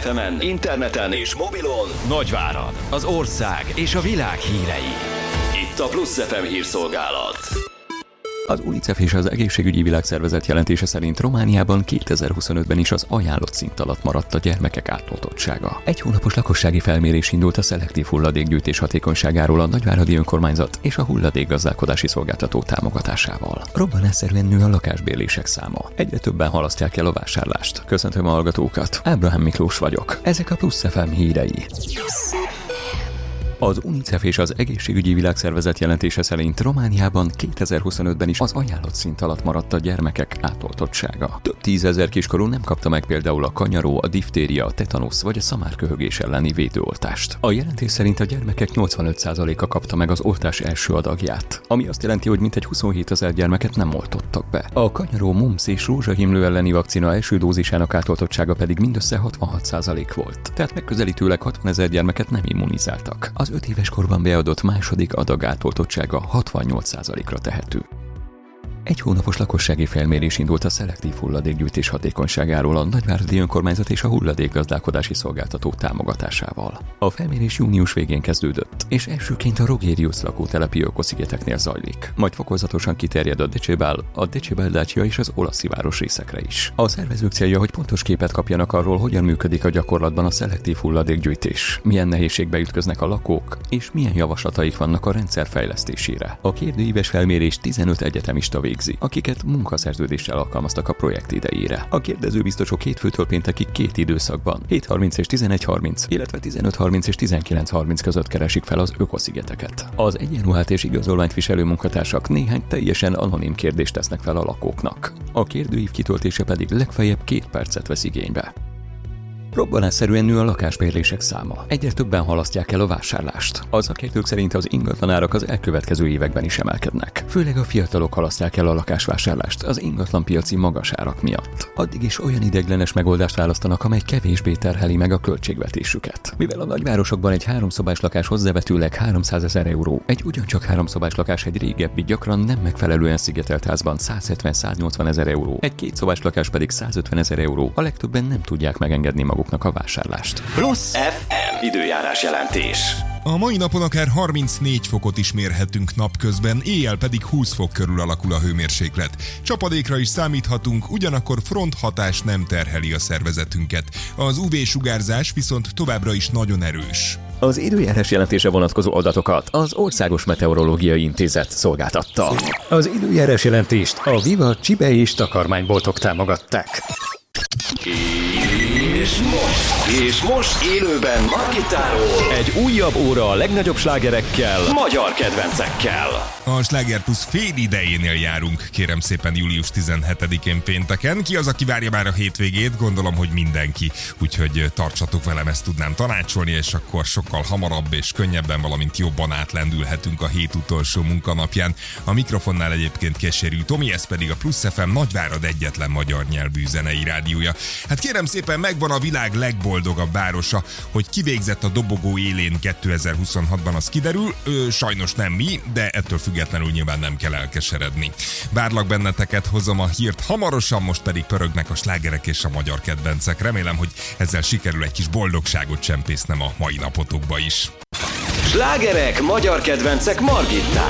FM-en, interneten és mobilon Nagyvárad, az ország és a világ hírei. Itt a Plusz FM hírszolgálat. Az UNICEF és az Egészségügyi Világszervezet jelentése szerint Romániában 2025-ben is az ajánlott szint alatt maradt a gyermekek átoltottsága. Egy hónapos lakossági felmérés indult a szelektív hulladékgyűjtés hatékonyságáról a nagyváradi önkormányzat és a hulladékgazdálkodási szolgáltató támogatásával. Robbanásszerűen nő a lakásbérlések száma. Egyre többen halasztják el a vásárlást. Köszöntöm a hallgatókat, Ábrahám Miklós vagyok. Ezek a Plusz FM hírei. Az UNICEF és az Egészségügyi Világszervezet jelentése szerint Romániában 2025-ben is az ajánlott szint alatt maradt a gyermekek átoltottsága. Több tízezer kiskorú nem kapta meg például a kanyaró, a diftéria, a tetanusz vagy a szamárköhögés elleni védőoltást. A jelentés szerint a gyermekek 85%-a kapta meg az oltás első adagját, ami azt jelenti, hogy mintegy 27 000 gyermeket nem oltottak be. A kanyaró, mumps és rózsahimlő elleni vakcina első dózisának átoltottsága pedig mindössze 66% volt. Tehát megközelítőleg 60 000 gyermeket nem immunizáltak. Az 5 éves korban beadott második adag átoltottsága 68%-ra tehető. Egy hónapos lakossági felmérés indult a szelektív hulladékgyűjtés hatékonyságáról a nagyváradi önkormányzat és a hulladékgazdálkodási szolgáltató támogatásával. A felmérés június végén kezdődött, és elsőként a Rogérius lakótelepi ökoszigeteknél zajlik. Majd fokozatosan kiterjed a Decebel-Dacia és az olaszi város részekre is. A szervezők célja, hogy pontos képet kapjanak arról, hogyan működik a gyakorlatban a szelektív hulladékgyűjtés, milyen nehézségbe ütköznek a lakók, és milyen javaslataik vannak a rendszer fejlesztésére. A kérdőíves felmérés 15 egyetemista végzi, akiket munkaszerződéssel alkalmaztak a projekt idejére. A kérdezőbiztosok hétfőtől péntekig 2 időszakban, 7:30 és 11:30, illetve 15:30 és 19:30 között keresik fel az ökoszigeteket. Az egyenruhát és igazolványt viselő munkatársak néhány teljesen anonim kérdést tesznek fel a lakóknak. A kérdőív kitöltése pedig legfeljebb 2 percet vesz igénybe. Robbanásszerűen nő a lakásbérlések száma. Egyre többen halasztják el a vásárlást. A szakértők szerint az ingatlanárak az elkövetkező években is emelkednek. Főleg a fiatalok halasztják el a lakásvásárlást az ingatlanpiaci magas árak miatt. Addig is olyan ideiglenes megoldást választanak, amely kevésbé terheli meg a költségvetésüket. Mivel a nagyvárosokban egy 3 szobás lakás hozzávetőleg 300 000 euró, egy ugyancsak 3 szobás lakás egy régebbi, gyakran nem megfelelően szigetelt házban 170-180 000 euró, egy 2 szobás lakás pedig 150 000 euró, a legtöbben nem tudják megengedni maguknak a vásárlást. Plusz FM időjárás jelentés. A mai napon akár 34 fokot is mérhetünk napközben, éjjel pedig 20 fok körül alakul a hőmérséklet. Csapadékra is számíthatunk, ugyanakkor fronthatás nem terheli a szervezetünket. Az UV-sugárzás viszont továbbra is nagyon erős. Az időjárás jelentése vonatkozó adatokat az Országos Meteorológiai Intézet szolgáltatta. Az időjárás jelentést a Viva Csibe és takarmányboltok támogatták. És most élőben Margittáról egy újabb óra a legnagyobb slágerekkel, magyar kedvencekkel. A Sláger Plusz fél idejénél járunk, kérem szépen, július 17-én pénteken. Ki az, aki várja már a hétvégét? Gondolom, hogy mindenki. Úgyhogy tartsatok velem, ezt tudnám tanácsolni, és akkor sokkal hamarabb és könnyebben, valamint jobban átlendülhetünk a hét utolsó munkanapján. A mikrofonnál egyébként Keserű Tomi, ez pedig a Plusz FM Nagyvárad egyetlen magyar nyelvű zenei rádiója. Hát kérem szépen, megvan a világ legboldogabb városa. Hogy kivégzett a dobogó élén 2026-ban, az kiderül. Sajnos nem mi, de ettől függetlenül nyilván nem kell elkeseredni. Várlak benneteket, hozom a hírt hamarosan, most pedig pörögnek a slágerek és a magyar kedvencek. Remélem, hogy ezzel sikerül egy kis boldogságot csempésznem a mai napotokba is. Slágerek, magyar kedvencek Margittán.